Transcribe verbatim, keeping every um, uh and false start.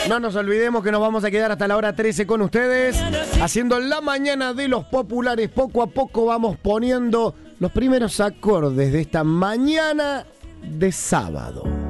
No nos olvidemos que nos vamos a quedar hasta la hora trece con ustedes, haciendo la mañana de los populares. Poco a poco vamos poniendo los primeros acordes de esta mañana de sábado.